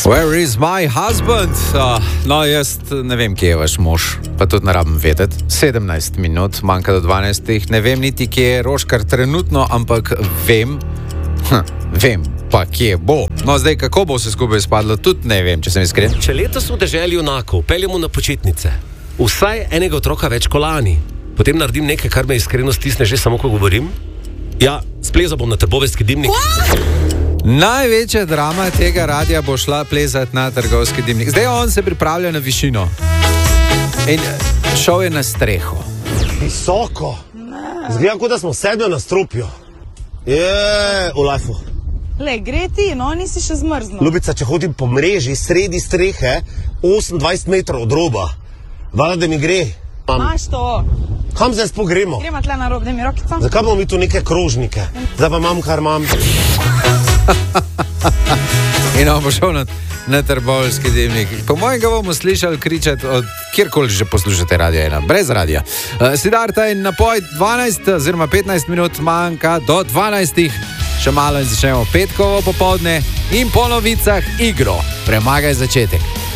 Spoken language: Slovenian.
Where is my husband? No, jaz ne vem, kje je vaš mož, pa tudi ne rabim vedeti. 17 minut, manjka do 12. Ne vem niti, kje je Roškar trenutno, ampak vem, pa kje bo. No, zdaj, kako bo se skupaj spadlo, tudi ne vem, če sem iskren. Če letos v deželi junakov peljemo na počitnice, vsaj enega otroka več kot lani, potem naredim nekaj, kar me iskreno stisne že samo, ko govorim. Ja, splezal bom na Trboveljski dimnik. Največja drama tega radia bo šla plezati na Trgovski dimnik. Zdaj on se pripravlja na višino. In šel je na streho. Visoko. Zgleda, kot da smo sedli na strupju. V lajfu. Le, gre ti, no, nisi še zmrznil. Ljubica, če hodim po mreži sredi strehe, 28 metrov od roba, valjda, da mi gre. Maš to. Kam zdaj spogremo? Gremo tle na rob, da mi rokico. Zakaj bomo mi tu neke krožnike? Zdaj pa imam, kar imam. In on bo šel na Trboveljski dimnik. Po mojem ga bomo slišali kričati od kjerkoli že poslušate Radio 1, brez radia. Siddharta in napoj 12 oziroma 15 minut manjka do 12. Še malo in začnemo petkovo popoldne in po novicah igro. Premagaj začetek.